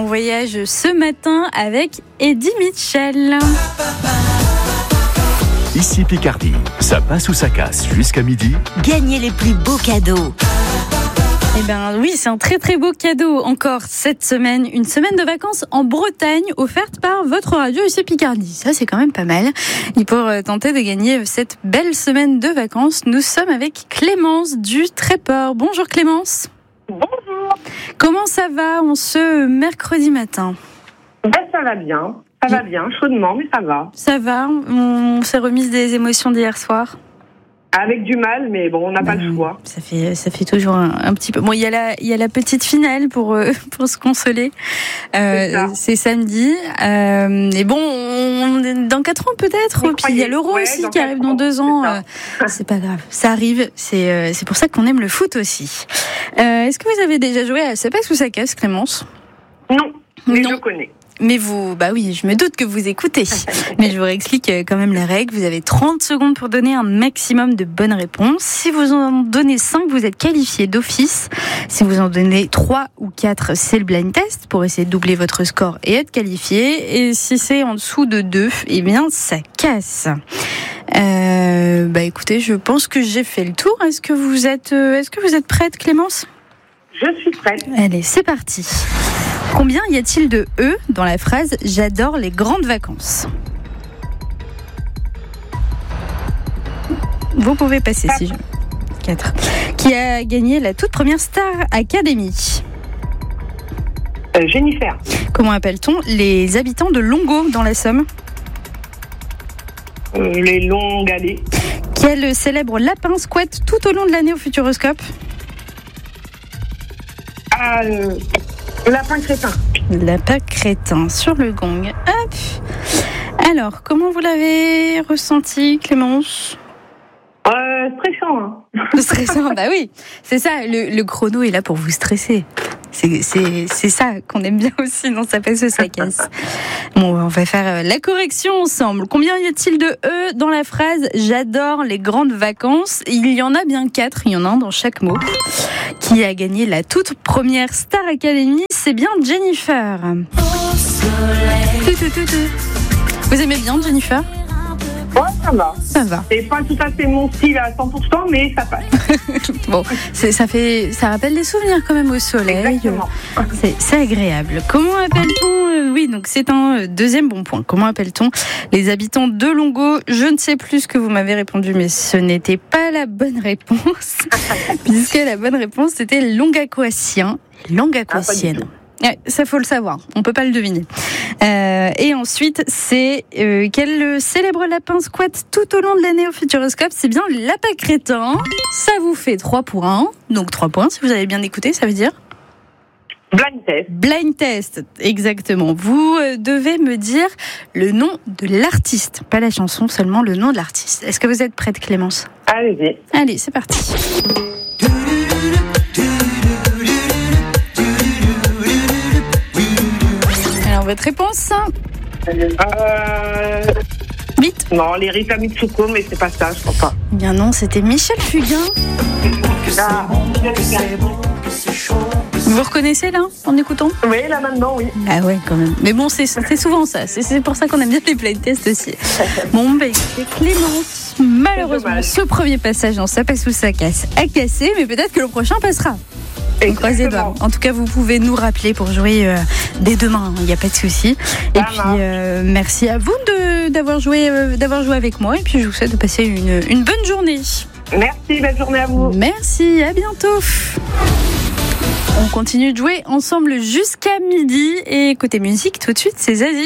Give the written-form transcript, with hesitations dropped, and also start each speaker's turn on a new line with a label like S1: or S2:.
S1: voyage ce matin avec Eddie Mitchell.
S2: Ici Picardie, ça passe ou ça casse jusqu'à midi.
S3: Gagnez les plus beaux cadeaux.
S1: Eh bien oui, c'est un très très beau cadeau encore cette semaine. Une semaine de vacances en Bretagne offerte par votre radio ici Picardie. Ça c'est quand même pas mal. Et pour tenter de gagner cette belle semaine de vacances, nous sommes avec Clémence du Tréport. Bonjour Clémence.
S4: Bonjour.
S1: Comment ça va en ce mercredi matin ?
S4: Ça va bien. Ça va bien, chaudement, mais ça va.
S1: Ça va, on s'est remise des émotions d'hier soir.
S4: Avec du mal, mais bon, on n'a pas le choix.
S1: Ça fait toujours un petit peu. Bon, il y a la petite finale pour se consoler. C'est samedi. Et bon, dans 4 ans peut-être. Puis il y a l'Euro aussi qui arrive dans 2 ans. C'est pas grave, ça arrive. C'est pour ça qu'on aime le foot aussi. Est-ce que vous avez déjà joué à ça passe ou ça casse, Clémence ?
S4: Non, mais
S1: non.
S4: je connais.
S1: Mais bah oui, je me doute que vous écoutez. Mais je vous réexplique quand même les règles. Vous avez 30 secondes pour donner un maximum de bonnes réponses. Si vous en donnez 5, vous êtes qualifié d'office. Si vous en donnez 3 ou 4, c'est le blind test pour essayer de doubler votre score et être qualifié. Et si c'est en dessous de 2, eh bien, ça casse. Écoutez, je pense que j'ai fait le tour. Est-ce que vous êtes prête, Clémence ?
S4: Je suis prête.
S1: Allez, c'est parti. Combien y a-t-il de E dans la phrase « J'adore les grandes vacances » ? Vous pouvez passer si je... 4. Qui a gagné la toute première Star Academy ?
S4: Jennifer.
S1: Comment appelle-t-on les habitants de Longo dans la Somme ?
S4: Les longues allées.
S1: Quel célèbre lapin squatte tout au long de l'année au Futuroscope ?
S4: Lapin crétin.
S1: Lapin crétin sur le gong. Hop. Alors, comment vous l'avez ressenti, Clémence ?
S4: Stressant. Hein.
S1: Stressant, bah oui. C'est ça, le chrono est là pour vous stresser. C'est ça qu'on aime bien aussi dans Ça passe ou ça casse. Bon, on va faire la correction ensemble. Combien y a-t-il de E dans la phrase « J'adore les grandes vacances » ? Il y en a bien 4, il y en a un dans chaque mot. Qui a gagné la toute première Star Academy ? C'est bien Jennifer. Vous aimez bien Jennifer ?
S4: Ouais, ça va.
S1: Ça va.
S4: C'est pas tout à fait mon style à 100%, mais ça passe.
S1: Bon, ça rappelle des souvenirs quand même au soleil.
S4: Exactement.
S1: C'est agréable. Comment appelle-t-on Oui, donc c'est un deuxième bon point. Comment appelle-t-on les habitants de Longo ? Je ne sais plus ce que vous m'avez répondu, mais ce n'était pas la bonne réponse, puisque la bonne réponse c'était Longacoissien, Longacoissienne. Ouais, ça faut le savoir, on peut pas le deviner. Et ensuite, c'est quel célèbre lapin squatte tout au long de l'année au Futuroscope ? C'est bien le lapin crétin. Ça vous fait 3 pour 1, donc 3 points si vous avez bien écouté, ça veut dire ?
S4: Blind test.
S1: Blind test, exactement. Vous devez me dire le nom de l'artiste, pas la chanson, seulement le nom de l'artiste. Est-ce que vous êtes prête, Clémence ?
S4: Allez-y.
S1: Allez, c'est parti. Votre réponse ? Vite.
S4: Non, les Rita Mitsuko, mais c'est pas ça, je crois pas.
S1: Eh bien non, c'était Michel Fugain. Vous reconnaissez là, en écoutant ?
S4: Oui, là maintenant, oui.
S1: Ah ouais, quand même. Mais bon, c'est souvent ça. C'est pour ça qu'on aime bien les blind tests aussi. Bon, c'est Clémence. Malheureusement, ce premier passage dans Ça passe ou ça casse a cassé, mais peut-être que le prochain passera. On croise les doigts. En tout cas, vous pouvez nous rappeler pour jouer dès demain. Il n'y a pas de souci. Et puis, merci à vous d'avoir joué avec moi. Et puis, je vous souhaite de passer une bonne journée.
S4: Merci, belle journée à vous.
S1: Merci, à bientôt. On continue de jouer ensemble jusqu'à midi. Et côté musique, tout de suite, c'est Zazie.